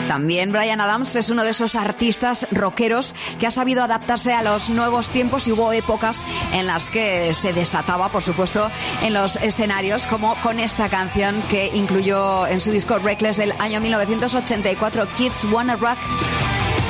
También Bryan Adams es uno de esos artistas rockeros que ha sabido adaptarse a los nuevos tiempos y hubo épocas en las que se desataba, por supuesto, en los escenarios, como con esta canción que incluyó en su disco Reckless del año 1984, Kids Wanna Rock.